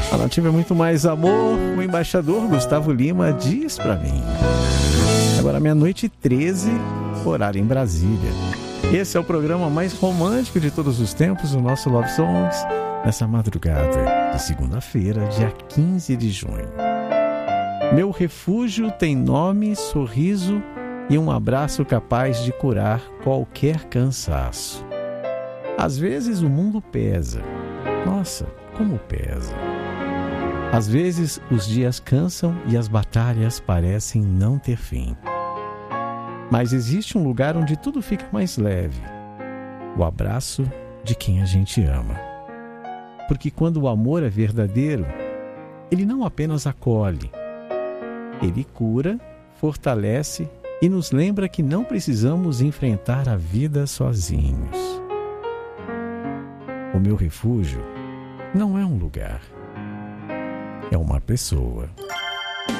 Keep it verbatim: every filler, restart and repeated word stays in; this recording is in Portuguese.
A Nativa é muito mais amor. O embaixador Gustavo Lima diz pra mim. Agora meia-noite e treze, horário em Brasília. Esse é o programa mais romântico de todos os tempos, o nosso Love Songs, nessa madrugada de segunda-feira, dia quinze de junho. Meu refúgio tem nome, sorriso e um abraço capaz de curar qualquer cansaço. Às vezes o mundo pesa. Nossa, como pesa. Às vezes os dias cansam e as batalhas parecem não ter fim. Mas existe um lugar onde tudo fica mais leve. O abraço de quem a gente ama. Porque quando o amor é verdadeiro, ele não apenas acolhe, ele cura, fortalece e nos lembra que não precisamos enfrentar a vida sozinhos. O meu refúgio não é um lugar, é uma pessoa.